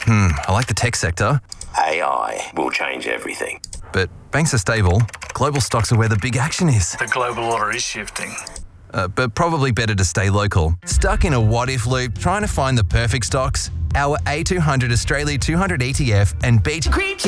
I like the tech sector, AI will change everything. but banks are stable. Global stocks are where the big action is. The global order is shifting. But probably better to stay local. Stuck in a what-if loop trying to find the perfect stocks? Our A200 Australia 200 ETF and BT